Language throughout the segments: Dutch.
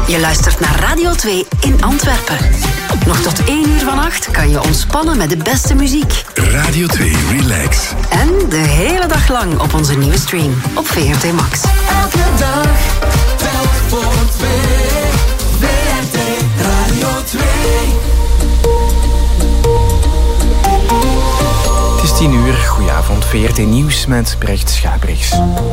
Je luistert naar Radio 2 in Antwerpen. Nog tot 1 uur vannacht kan je ontspannen met de beste muziek. Radio 2 Relax. En de hele dag lang op onze nieuwe stream op VRT Max. Elke dag, telk voor 2. VRT Radio 2. Het is 10 uur. Goedenavond, VRT Nieuws met Brecht Schabrichs.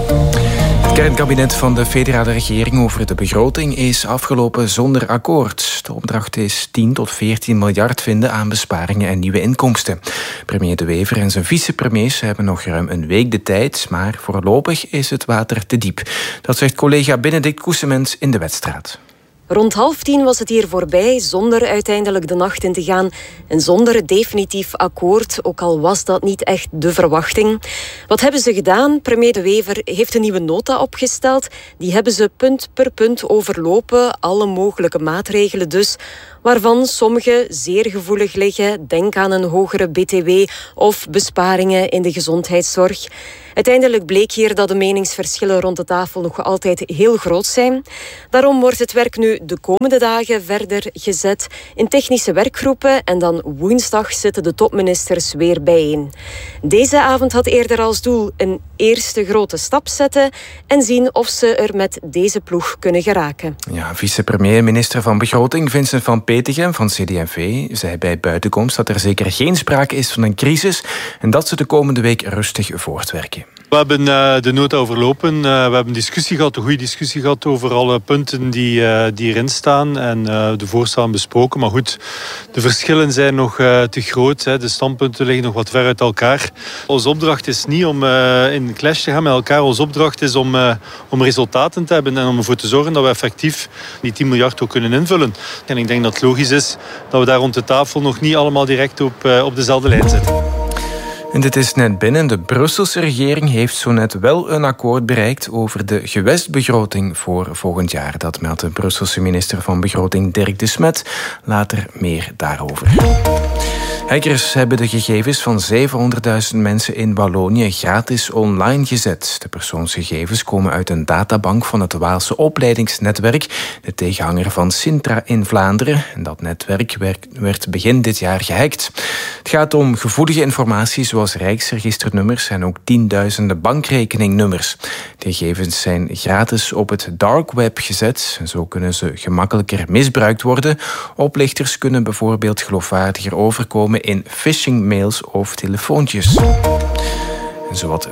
Het kernkabinet van de federale regering over de begroting is afgelopen zonder akkoord. De opdracht is 10 tot 14 miljard vinden aan besparingen en nieuwe inkomsten. Premier De Wever en zijn vicepremiers hebben nog ruim een week de tijd, maar voorlopig is het water te diep. Dat zegt collega Benedict Koesemens in de Wetstraat. Rond 9:30 was het hier voorbij, zonder uiteindelijk de nacht in te gaan en zonder definitief akkoord, ook al was dat niet echt de verwachting. Wat hebben ze gedaan? Premier De Wever heeft een nieuwe nota opgesteld. Die hebben ze punt per punt overlopen, alle mogelijke maatregelen dus, waarvan sommige zeer gevoelig liggen. Denk aan een hogere BTW of besparingen in de gezondheidszorg. Uiteindelijk bleek hier dat de meningsverschillen rond de tafel nog altijd heel groot zijn. Daarom wordt het werk nu de komende dagen verder gezet in technische werkgroepen en dan woensdag zitten de topministers weer bijeen. Deze avond had eerder als doel een eerste grote stap zetten en zien of ze er met deze ploeg kunnen geraken. Ja, vicepremier en minister van Begroting Vincent van Petegem van CD&V zei bij Buitenkomst dat er zeker geen sprake is van een crisis en dat ze de komende week rustig voortwerken. We hebben de nota overlopen. We hebben een goede discussie gehad over alle punten die erin staan en de voorstellen besproken. Maar goed, de verschillen zijn nog te groot. De standpunten liggen nog wat ver uit elkaar. Onze opdracht is niet om in clash te gaan met elkaar. Onze opdracht is om resultaten te hebben en om ervoor te zorgen dat we effectief die 10 miljard ook kunnen invullen. En ik denk dat het logisch is dat we daar rond de tafel nog niet allemaal direct op dezelfde lijn zitten. En dit is net binnen. De Brusselse regering heeft zo net wel een akkoord bereikt over de gewestbegroting voor volgend jaar. Dat meldt de Brusselse minister van Begroting Dirk de Smet. Later meer daarover. Hackers hebben de gegevens van 700.000 mensen in Wallonië gratis online gezet. De persoonsgegevens komen uit een databank van het Waalse opleidingsnetwerk, de tegenhanger van Sintra in Vlaanderen. En dat netwerk werd begin dit jaar gehackt. Het gaat om gevoelige informatie zoals rijksregisternummers en ook tienduizenden bankrekeningnummers. De gegevens zijn gratis op het dark web gezet. Zo kunnen ze gemakkelijker misbruikt worden. Oplichters kunnen bijvoorbeeld geloofwaardiger overkomen in phishing-mails of telefoontjes. En zowat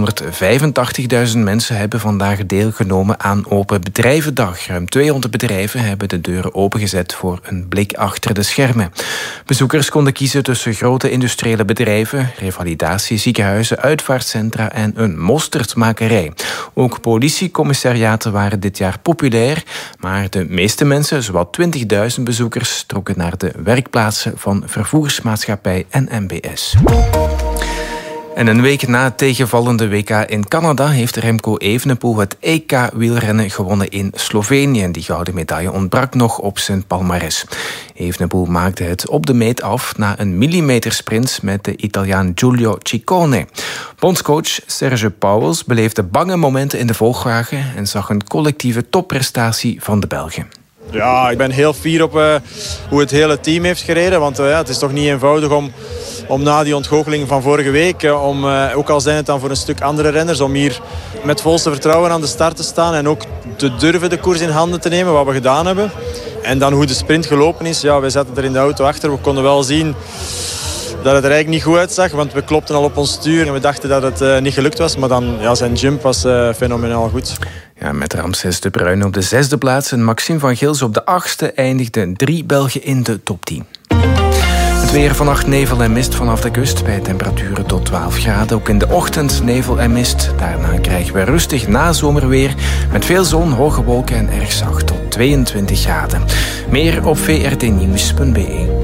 485.000 mensen hebben vandaag deelgenomen aan Open Bedrijvendag. Ruim 200 bedrijven hebben de deuren opengezet voor een blik achter de schermen. Bezoekers konden kiezen tussen grote industriële bedrijven, revalidatie, ziekenhuizen, uitvaartcentra en een mosterdmakerij. Ook politiecommissariaten waren dit jaar populair, maar de meeste mensen, zowat 20.000 bezoekers, trokken naar de werkplaatsen van vervoersmaatschappij en MBS. En een week na het tegenvallende WK in Canada heeft Remco Evenepoel het EK-wielrennen gewonnen in Slovenië. Die gouden medaille ontbrak nog op zijn palmares. Evenepoel maakte het op de meet af na een millimetersprint met de Italiaan Giulio Ciccone. Bondscoach Serge Pauwels beleefde bange momenten in de volgwagen en zag een collectieve topprestatie van de Belgen. Ja, ik ben heel fier op hoe het hele team heeft gereden. Want het is toch niet eenvoudig om na die ontgoocheling van vorige week, ook al zijn het dan voor een stuk andere renners, om hier met volste vertrouwen aan de start te staan en ook te durven de koers in handen te nemen, wat we gedaan hebben. En dan hoe de sprint gelopen is, ja, wij zaten er in de auto achter. We konden wel zien dat het er eigenlijk niet goed uitzag, want we klopten al op ons stuur en we dachten dat het niet gelukt was. Maar dan, ja, zijn jump was fenomenaal goed. Ja, met Ramses de Bruyne op de 6e plaats en Maxime van Gils op de 8e eindigden 3 Belgen in de top 10. Het weer: vannacht nevel en mist vanaf de kust bij temperaturen tot 12 graden. Ook in de ochtend nevel en mist. Daarna krijgen we rustig nazomerweer met veel zon, hoge wolken en erg zacht tot 22 graden. Meer op vrtnieuws.be.